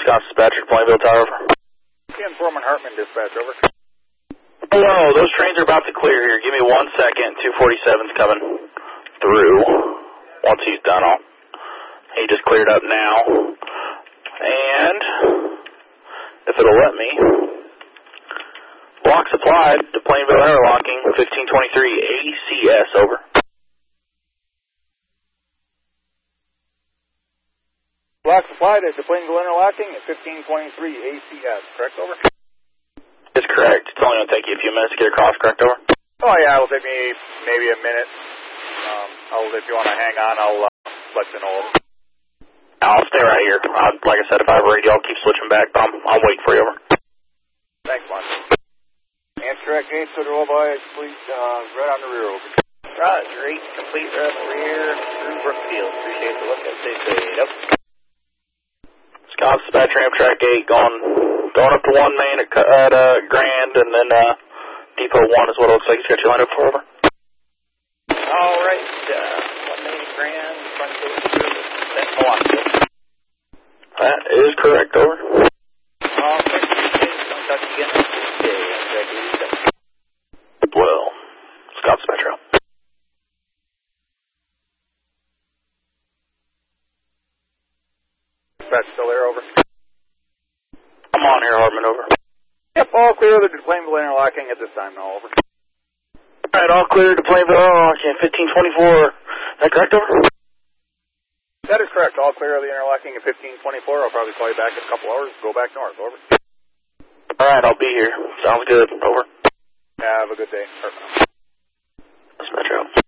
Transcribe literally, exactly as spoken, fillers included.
Scott Dispatcher, Plainville Tower, over. Ken Foreman Hartman, dispatch, over. Hello, those trains are about to clear here. Give me one second. two forty-seven's coming through. Once he's done, I'll, he just cleared up now. And if it'll let me, block supplied to Plainville Interlocking, fifteen twenty-three A C S, over. Block supplied at the Plainville Interlocking at fifteen twenty-three A C S, correct, over? It's correct. It's only going to take you a few minutes to get across, correct, over? Oh, yeah, it'll take me maybe a minute. Um, I'll, if you want to hang on, I'll uh, let you know, over. I'll stay right here. I, like I said, if I have a radio, I'll keep switching back, but I'm, I'll wait for you, over. Thanks, Mark. Amtrak eight to the roll by, complete, uh, right on the rear, over. Roger, eight, complete right on the rear through Brookfield. Appreciate the look at Stay safe. Yep. Scott Dispatcher, Amtrak eight, going going up to one main at, at uh, Grand, and then uh, Depot one is what it looks like. It's got you lined up for, over. All right, uh, one main at Grand, front gate through, then Milwaukee. That is correct, over. All right, I'll talk to you again today. Amtrak eighty-seven. Well, Scott Dispatcher out. Dispatch still there, over. I'm on here, Hartman, over. Yep, all clear to the Plainville Interlocking at this time now, over. All right, all clear to Plainville Interlocking, fifteen twenty-four. Is that correct, over? That is correct. All clear of the interlocking at fifteen twenty-four. I'll probably call you back in a couple hours. Go back north, over. All right, I'll be here. Sounds good, over. Have a good day. Dispatcher out.